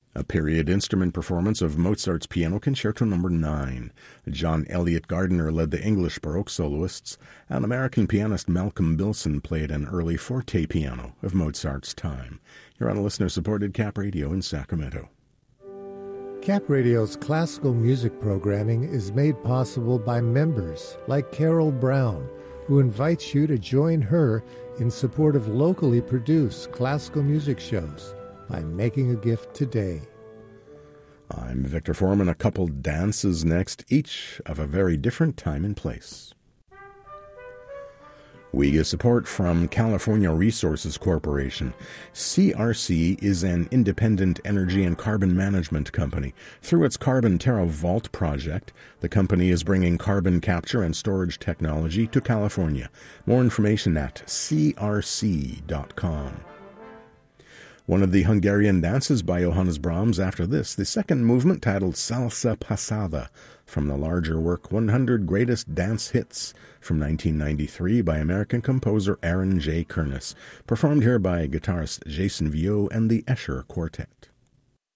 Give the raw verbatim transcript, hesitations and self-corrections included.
A period instrument performance of Mozart's Piano Concerto Number nine. John Elliott Gardiner led the English Baroque soloists, and American pianist Malcolm Bilson played an early forte piano of Mozart's time. You're on a listener-supported Cap Radio in Sacramento. Cap Radio's classical music programming is made possible by members like Carol Brown, who invites you to join her in support of locally produced classical music shows by making a gift today. I'm Victor Foreman. A couple dances next, each of a very different time and place. We get support from California Resources Corporation. C R C is an independent energy and carbon management company. Through its Carbon Terra Vault project, the company is bringing carbon capture and storage technology to California. More information at c r c dot com. One of the Hungarian dances by Johannes Brahms after this, the second movement titled Salsa Pasada, from the larger work one hundred Greatest Dance Hits from nineteen ninety-three by American composer Aaron J. Kernis, performed here by guitarist Jason Vio and the Escher Quartet.